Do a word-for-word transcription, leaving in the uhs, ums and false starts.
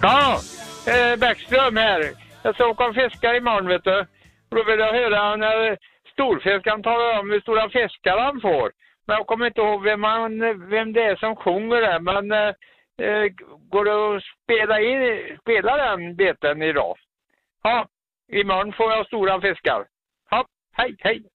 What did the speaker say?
Ja, eh, Bäckström här. Jag ska åka och fiska imorgon, vet du. Och då vill jag höra när storfiskaren talar om hur stora fiskar han får. Men jag kommer inte ihåg vem, man, vem det är som sjunger det. Men eh, går det att spela, in, spela den beten idag? Ja, imorgon får jag stora fiskar. Ja, hej, hej.